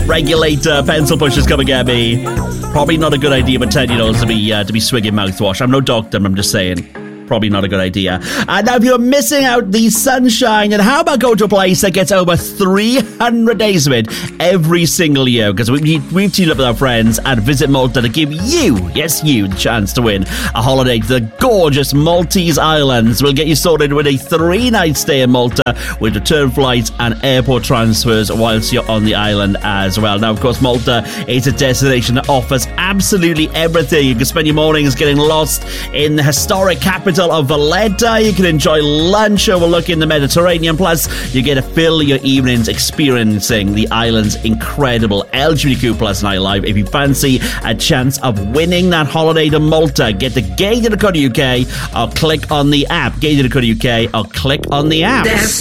Regulate pencil pushers, come and get me. Probably not a good idea for 10-year-olds to be swigging mouthwash. I'm no doctor, I'm just saying. Probably not a good idea. And now if you're missing out the sunshine, then how about go to a place that gets over 300 days of it every single year? Because we've teamed up with our friends at Visit Malta to give you, yes you, the chance to win a holiday to the gorgeous Maltese Islands. We'll get you sorted with a 3-night stay in Malta with return flights and airport transfers whilst you're on the island as well. Now, of course, Malta is a destination that offers absolutely everything. You can spend your mornings getting lost in the historic capital of Valletta. You can enjoy lunch overlooking the Mediterranean. Plus, you get to fill your evenings experiencing the island's incredible LGBTQ plus nightlife. If you fancy a chance of winning that holiday to Malta, get to gate.co.uk or click on the app. Gate.co.uk or click on the app.